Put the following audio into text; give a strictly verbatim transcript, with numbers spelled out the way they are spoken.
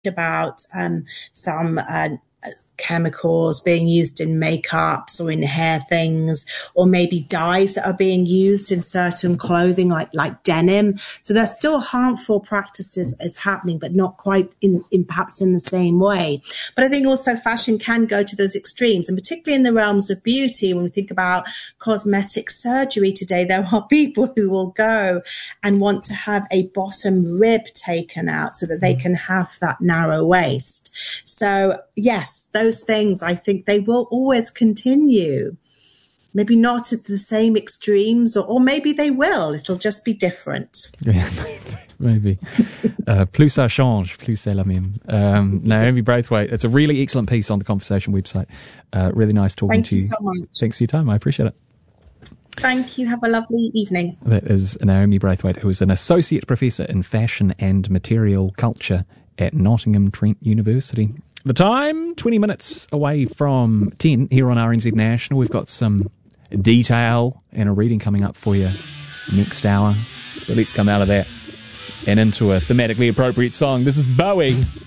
about um, some uh, chemicals being used in makeups or in hair things, or maybe dyes that are being used in certain clothing, like like denim. So there's still harmful practices is happening, but not quite in, in perhaps in the same way. But I think also fashion can go to those extremes, and particularly in the realms of beauty, when we think about cosmetic surgery today, there are people who will go and want to have a bottom rib taken out so that they can have that narrow waist. So yes, those things, I think they will always continue. Maybe not at the same extremes, or, or maybe they will. It'll just be different. Yeah, maybe. uh, plus ça change, plus c'est la même. Um, Naomi Braithwaite, it's a really excellent piece on the Conversation website. Uh, really nice talking Thank to you. you so much. Thanks for your time. I appreciate it. Thank you. Have a lovely evening. That is Naomi Braithwaite, who is an associate professor in fashion and material culture at Nottingham Trent University. The time, twenty minutes away from ten here on R N Z National. We've got some detail and a reading coming up for you next hour. But let's come out of that and into a thematically appropriate song. This is Bowie.